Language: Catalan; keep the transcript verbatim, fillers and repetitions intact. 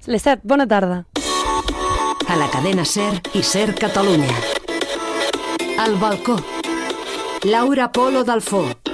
Les set, bona tarda. A la cadena SER i SER Catalunya. Al balcó. Laura Polo Dalfó.